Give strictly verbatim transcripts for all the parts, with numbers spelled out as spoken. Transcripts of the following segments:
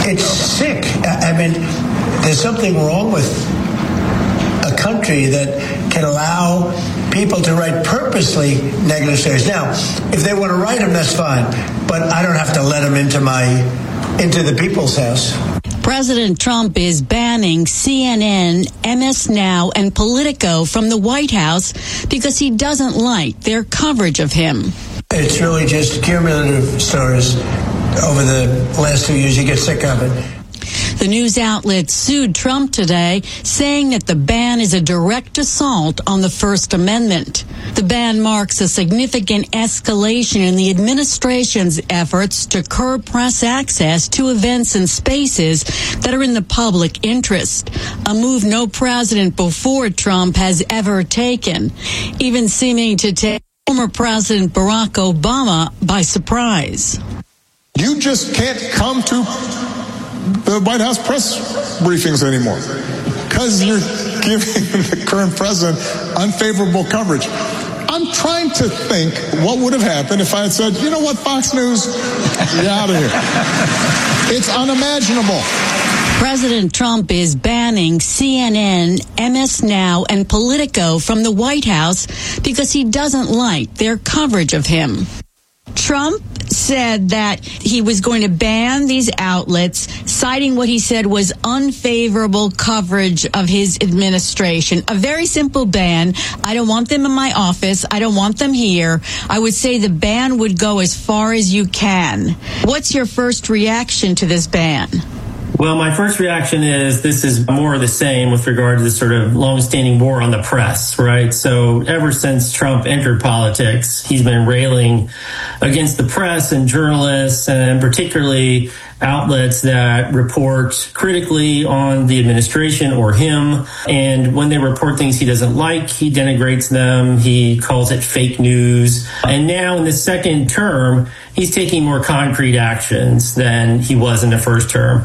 It's sick. I mean, there's something wrong with a country that can allow people to write purposely negative stories. Now, if they want to write them, that's fine. But I don't have to let them into my, into the people's house. President Trump is banning C N N, M S Now, and Politico from the White House because he doesn't like their coverage of him. It's really just cumulative stories over the last two years. You get sick of it. The news outlet sued Trump today, saying that the ban is a direct assault on the First Amendment. The ban marks a significant escalation in the administration's efforts to curb press access to events and spaces that are in the public interest, a move no president before Trump has ever taken, even seeming to take former President Barack Obama by surprise. You just can't come to the White House press briefings anymore because you're giving the current president unfavorable coverage. I'm trying to think what would have happened if I had said, you know what, Fox News, you're out of here. It's unimaginable. President Trump is banning C N N, M S Now, and Politico from the White House because he doesn't like their coverage of him. Trump said that he was going to ban these outlets, citing what he said was unfavorable coverage of his administration. A very simple ban. I don't want them in my office. I don't want them here. I would say the ban would go as far as you can. What's your first reaction to this ban? Well, my first reaction is this is more of the same with regard to the sort of longstanding war on the press, right? So ever since Trump entered politics, he's been railing against the press and journalists, and particularly outlets that report critically on the administration or him. And when they report things he doesn't like, he denigrates them. He calls it fake news. And now in the second term, he's taking more concrete actions than he was in the first term.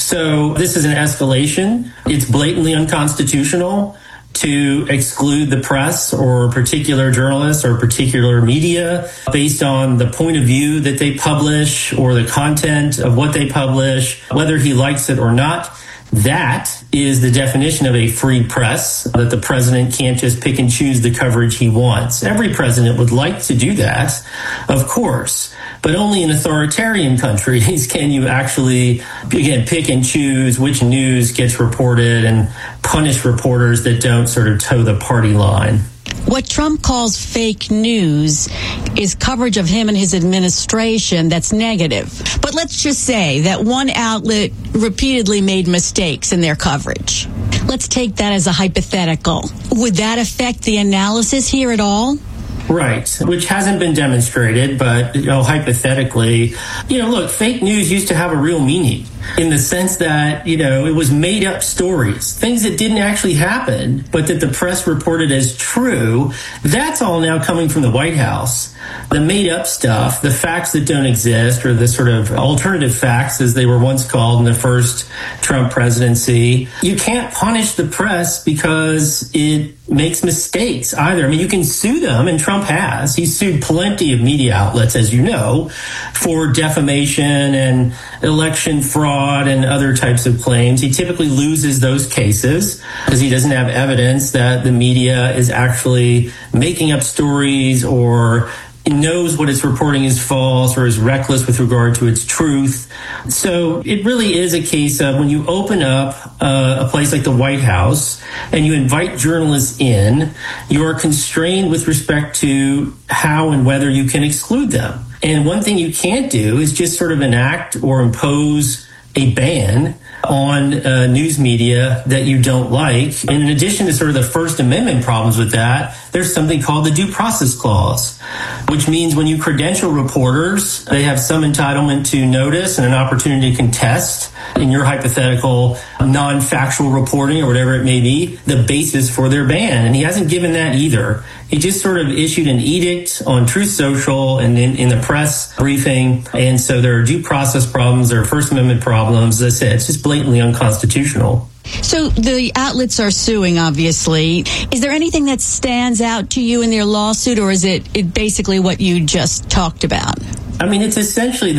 So this is an escalation. It's blatantly unconstitutional to exclude the press or particular journalists or particular media based on the point of view that they publish or the content of what they publish, whether he likes it or not. That is the definition of a free press, that the president can't just pick and choose the coverage he wants. Every president would like to do that, of course, but only in authoritarian countries can you actually, again, pick and choose which news gets reported and punish reporters that don't sort of toe the party line. What Trump calls fake news is coverage of him and his administration that's negative. But let's just say that one outlet repeatedly made mistakes in their coverage. Let's take that as a hypothetical. Would that affect the analysis here at all? Right, which hasn't been demonstrated, but you know, hypothetically, you know, look, fake news used to have a real meaning in the sense that, you know, it was made up stories, things that didn't actually happen, but that the press reported as true. That's all now coming from the White House. The made up stuff, the facts that don't exist, or the sort of alternative facts, as they were once called in the first Trump presidency. You can't punish the press because it makes mistakes either. I mean, you can sue them, and Trump has. He's sued plenty of media outlets, as you know, for defamation and election fraud and other types of claims. He typically loses those cases because he doesn't have evidence that the media is actually making up stories or knows what it's reporting is false or is reckless with regard to its truth. So it really is a case of when you open up uh, a place like the White House and you invite journalists in, you're constrained with respect to how and whether you can exclude them. And one thing you can't do is just sort of enact or impose a ban on uh, news media that you don't like. And in addition to sort of the First Amendment problems with that, there's something called the Due Process Clause, which means when you credential reporters, they have some entitlement to notice and an opportunity to contest, in your hypothetical non-factual reporting or whatever it may be, the basis for their ban. And he hasn't given that either. He just sort of issued an edict on Truth Social and in, in the press briefing. And so there are due process problems, there are First Amendment problems. As I said, it's just blatantly unconstitutional. So the outlets are suing, obviously. Is there anything that stands out to you in their lawsuit, or is it, it basically what you just talked about? I mean, it's essentially the